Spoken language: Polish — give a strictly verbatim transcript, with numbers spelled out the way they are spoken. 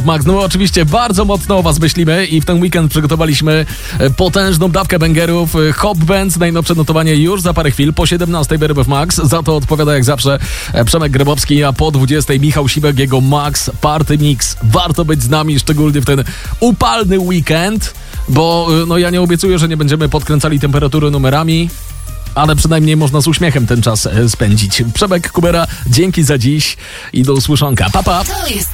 Max, no oczywiście bardzo mocno o was myślimy i w ten weekend przygotowaliśmy potężną dawkę bangerów. Hop Bands, najnowsze notowanie już za parę chwil, po siedemnastej w R F Max. Za to odpowiada jak zawsze Przemek Grabowski, a po dwudziestej Michał Sibek, jego Max Party Mix. Warto być z nami, szczególnie w ten upalny weekend, bo no ja nie obiecuję, że nie będziemy podkręcali temperatury numerami, ale przynajmniej można z uśmiechem ten czas spędzić. Przemek Kubera, dzięki za dziś i do usłyszonka. Pa, pa!